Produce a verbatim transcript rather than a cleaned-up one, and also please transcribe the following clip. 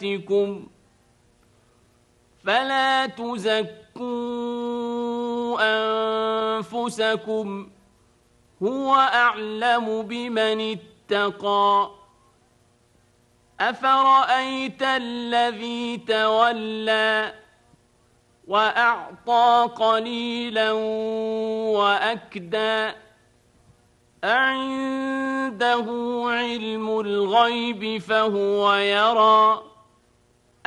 أنفسكم فلا تزكوا أنفسكم هو أعلم بمن اتقى أفرأيت الذي تولى وأعطى قليلا وأكدى أعنده علم الغيب فهو يرى